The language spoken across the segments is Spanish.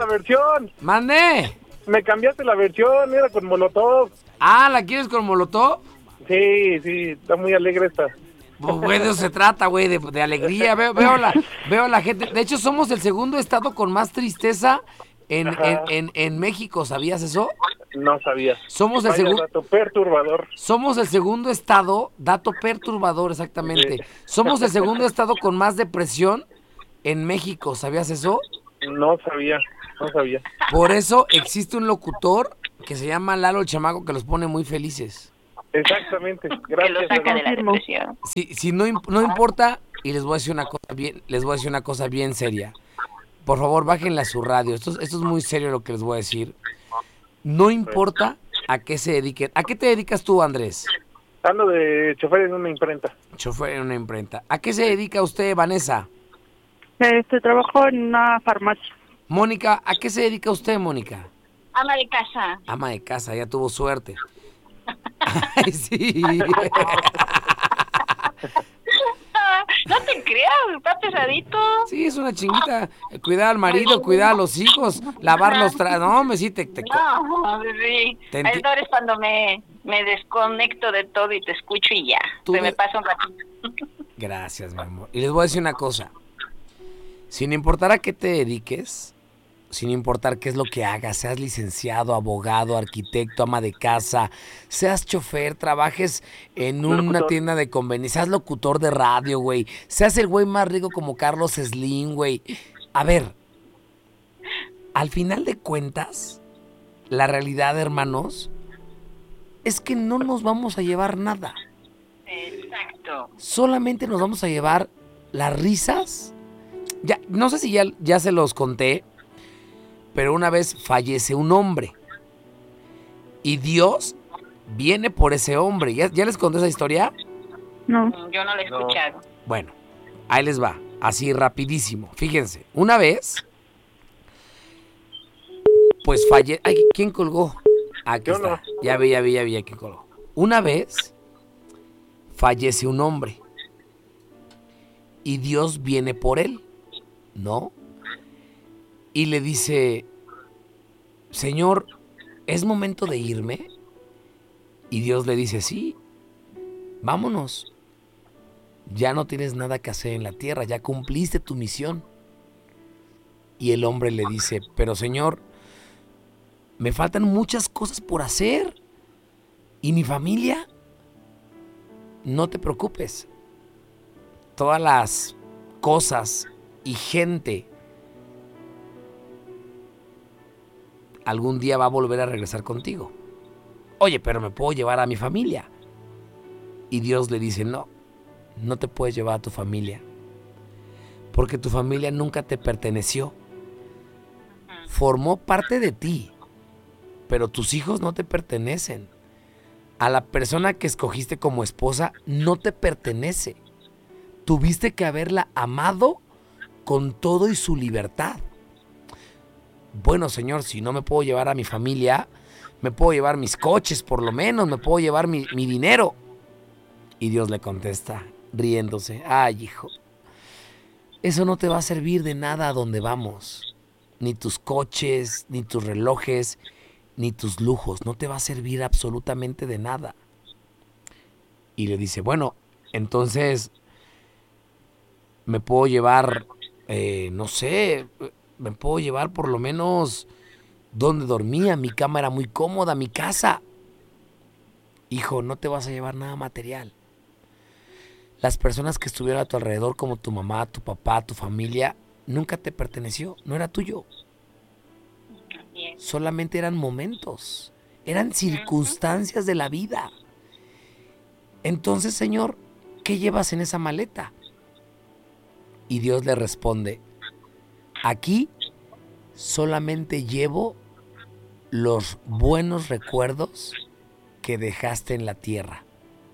la versión. ¡Mande! Me cambiaste la versión, era con Molotov. Ah, ¿la quieres con Molotov? Sí, está muy alegre esta. Pues, güey, de eso se trata, güey, de alegría. Veo la gente. De hecho, somos el segundo estado con más tristeza en México. ¿Sabías eso? No sabía. Somos el Vaya segundo. dato perturbador. Somos el segundo estado, dato perturbador, exactamente. Sí. Somos el segundo estado con más depresión en México. ¿Sabías eso? No sabía. Por eso existe un locutor que se llama Lalo el Chamaco que los pone muy felices. Exactamente. Que Gracias. lo saca de la hermano. depresión. Si no importa, y les voy a decir una cosa bien seria. Por favor, bájenle a su radio. Esto es muy serio lo que les voy a decir. No importa a qué se dediquen. ¿A qué te dedicas tú, Andrés? Ando de chofer en una imprenta. Chofer en una imprenta. ¿A qué se dedica usted, Vanessa? Trabajo en una farmacia. Mónica, ¿a qué se dedica usted, Mónica? Ama de casa. Ama de casa, ya tuvo suerte. Ay, sí. No te creas, está pesadito. Sí, es una chinguita. Cuidar al marido, cuidar a los hijos, lavar los trastes. No, hombre, sí, No, sí. Te Esto es cuando me desconecto de todo y te escucho y ya. Tú Se me de- pasa un ratito. Gracias, mi amor. Y les voy a decir una cosa. Sin importar a qué te dediques, sin importar qué es lo que hagas, seas licenciado, abogado, arquitecto, ama de casa, seas chofer, trabajes en una Locutor. tienda de conveniencia, seas locutor de radio, güey, seas el güey más rico como Carlos Slim, güey. A ver, al final de cuentas, la realidad, hermanos, es que no nos vamos a llevar nada. Exacto. Solamente nos vamos a llevar las risas. Ya, no sé si ya se los conté, pero una vez fallece un hombre y Dios viene por ese hombre. ¿Ya les conté esa historia? No. Yo no lo he escuchado. Bueno, ahí les va, así rapidísimo. Fíjense, una vez, pues Ay, ¿quién colgó? Aquí Yo está, no. ya vi quién colgó. Una vez fallece un hombre y Dios viene por él, ¿no? Y le dice, Señor, ¿es momento de irme? Y Dios le dice, sí, vámonos. Ya no tienes nada que hacer en la tierra, ya cumpliste tu misión. Y el hombre le dice, pero Señor, me faltan muchas cosas por hacer. ¿Y mi familia? No te preocupes. Todas las cosas y gente algún día va a volver a regresar contigo. Oye, pero me puedo llevar a mi familia. Y Dios le dice, no te puedes llevar a tu familia. Porque tu familia nunca te perteneció. Formó parte de ti, pero tus hijos no te pertenecen. A la persona que escogiste como esposa no te pertenece. Tuviste que haberla amado con todo y su libertad. Bueno, Señor, si no me puedo llevar a mi familia, me puedo llevar mis coches por lo menos, me puedo llevar mi dinero. Y Dios le contesta, riéndose, ay, hijo, eso no te va a servir de nada a donde vamos. Ni tus coches, ni tus relojes, ni tus lujos, no te va a servir absolutamente de nada. Y le dice, bueno, entonces me puedo llevar, no sé, me puedo llevar por lo menos donde dormía, mi cama era muy cómoda, mi casa. Hijo, no te vas a llevar nada material. Las personas que estuvieron a tu alrededor, como tu mamá, tu papá, tu familia, nunca te perteneció, no era tuyo. Solamente eran momentos, eran circunstancias de la vida. Entonces, Señor, ¿qué llevas en esa maleta? Y Dios le responde, aquí solamente llevo los buenos recuerdos que dejaste en la tierra.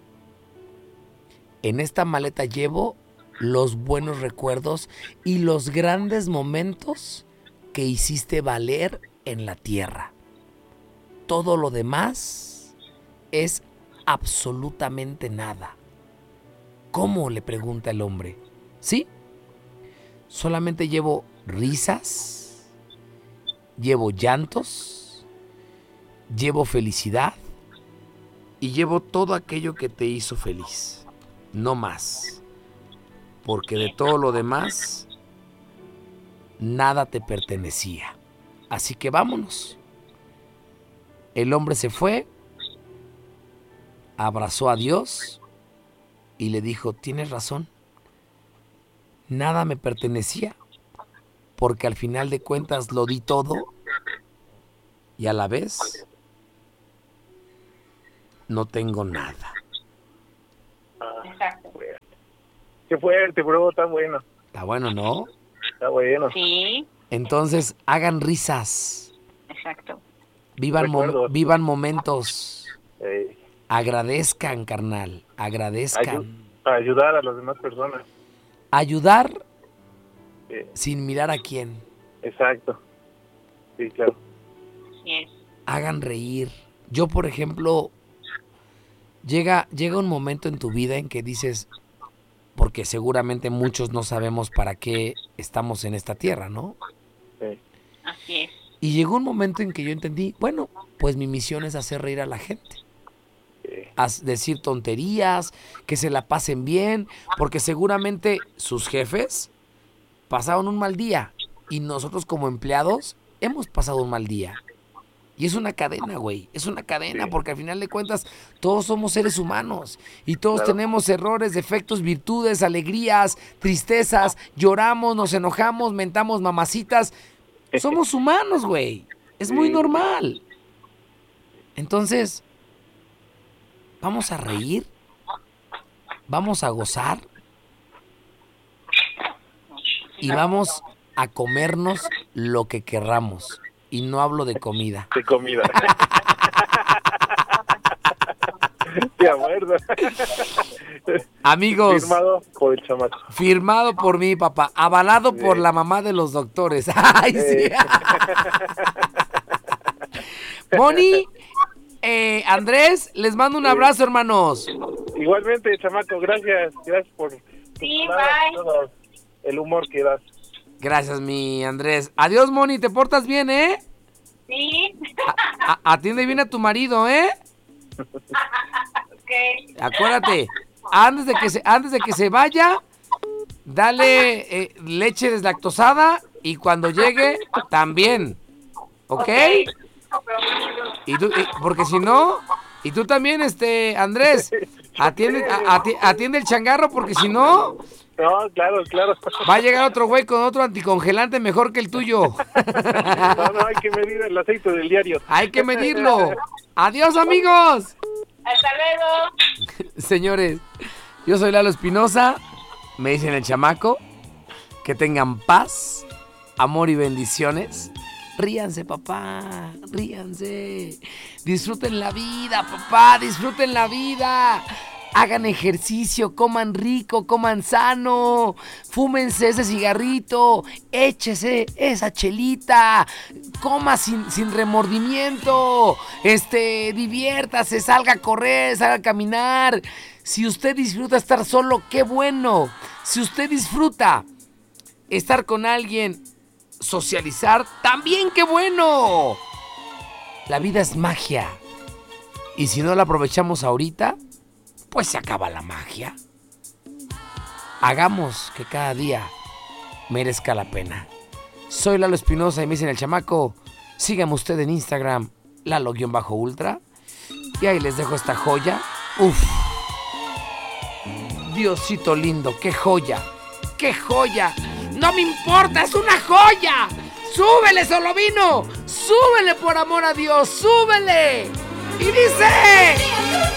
En esta maleta llevo los buenos recuerdos y los grandes momentos que hiciste valer en la tierra. Todo lo demás es absolutamente nada. ¿Cómo?, le pregunta el hombre. ¿Sí? Solamente llevo risas llevo llantos, llevo felicidad y llevo todo aquello que te hizo feliz. No más. Porque de todo lo demás, nada te pertenecía. Así que vámonos. El hombre se fue, abrazó a Dios y le dijo, tienes razón, nada me pertenecía, porque al final de cuentas lo di todo y a la vez no tengo nada. Exacto. Qué fuerte, bro, está bueno. Está bueno, ¿no? Está bueno. Sí, Entonces, hagan risas, exacto. Recuerdos. vivan momentos, Eh, agradezcan, carnal, agradezcan. ayudar a las demás personas. Ayudar Eh, sin mirar a quién. exacto. Sí, claro. Así es. Hagan reír. Yo, por ejemplo, llega un momento en tu vida en que dices, porque seguramente muchos no sabemos para qué estamos en esta tierra, ¿no? Sí. Así es. Y llegó un momento en que yo entendí, bueno, pues mi misión es hacer reír a la gente. Decir tonterías, que se la pasen bien, porque seguramente sus jefes pasaron un mal día y nosotros como empleados hemos pasado un mal día. Y es una cadena, güey, es una cadena, Sí. porque al final de cuentas todos somos seres humanos y todos Claro. tenemos errores, defectos, virtudes, alegrías, tristezas, lloramos, nos enojamos, mentamos mamacitas. Somos humanos, güey, es muy Sí. normal. Entonces, vamos a reír, vamos a gozar y vamos a comernos lo que querramos. Y no hablo de comida. De comida. De acuerdo. Amigos, Firmado por el chamaco. firmado por mí, papá, avalado por la mamá de los doctores. Ay, sí. Moni, Andrés, les mando un abrazo, hermanos. Igualmente, chamaco, gracias. Gracias por tu Sí, palabra, bye. todo el humor que das. Gracias, mi Andrés. Adiós, Moni, te portas bien, ¿eh? Sí. Atiende bien a tu marido, ¿eh? Ok. Acuérdate, antes de que se vaya, dale leche deslactosada y cuando llegue, también. ¿Ok? Porque si no, y tú también, Andrés, atiende el changarro porque si no, No, claro. va a llegar otro güey con otro anticongelante mejor que el tuyo. No, hay que medir el aceite del diario. Hay que medirlo. Adiós, amigos. Hasta luego. Señores, yo soy Lalo Espinosa, me dicen el chamaco, que tengan paz, amor y bendiciones. Ríanse, papá, ríanse. Disfruten la vida, papá, disfruten la vida. Hagan ejercicio, coman rico, coman sano, fúmense ese cigarrito, échese esa chelita, coma sin remordimiento, diviértase, salga a correr, salga a caminar. Si usted disfruta estar solo, qué bueno. Si usted disfruta estar con alguien, socializar, también qué bueno. La vida es magia. Y si no la aprovechamos ahorita, pues se acaba la magia. Hagamos que cada día merezca la pena. Soy Lalo Espinosa y me dicen el chamaco. Síganme usted en Instagram, Lalo-Ultra. Y ahí les dejo esta joya. Uf. Diosito lindo, qué joya. ¡Qué joya! ¡No me importa! ¡Es una joya! ¡Súbele, Solovino! ¡Súbele por amor a Dios! ¡Súbele! Y dice...